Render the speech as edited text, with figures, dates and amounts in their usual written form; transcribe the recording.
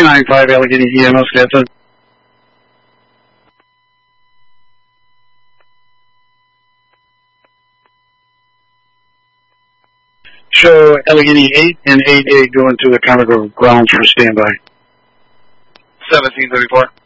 395 Allegheny EMS, Captain. Show Allegheny 8 and 8A go into the Conoco grounds for standby. 1734.